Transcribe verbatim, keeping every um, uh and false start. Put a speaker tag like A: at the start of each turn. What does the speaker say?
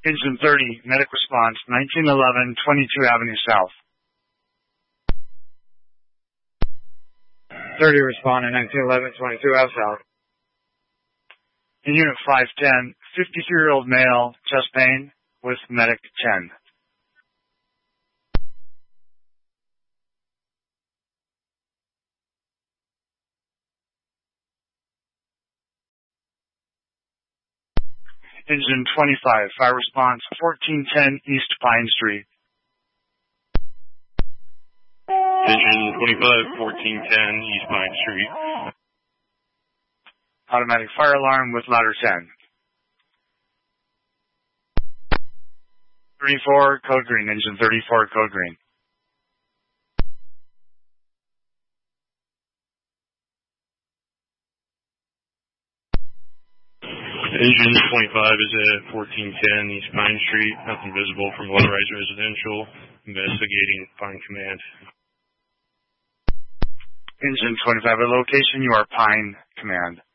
A: Engine thirty, medic response, nineteen eleven, twenty-two Avenue South.
B: thirty responding, nineteen eleven, twenty-two Ave South.
A: In Unit five ten, fifty-three-year-old male, chest pain, with medic ten. Engine twenty-five, fire response, fourteen ten East Pine Street.
C: Engine twenty-five, fourteen ten East Pine Street.
A: Automatic fire alarm with ladder ten. thirty-four, code green, engine thirty-four, code green.
C: Engine twenty-five is at fourteen ten East Pine Street. Nothing visible from Waterrise Residential. Investigating Pine Command.
A: Engine twenty-five, at location, you are Pine Command.